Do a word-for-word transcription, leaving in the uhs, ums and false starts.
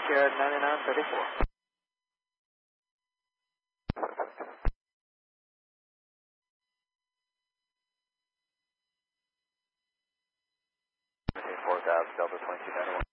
Sierra ninety-nine thirty-four. four thousand, Delta twenty-two ninety-one.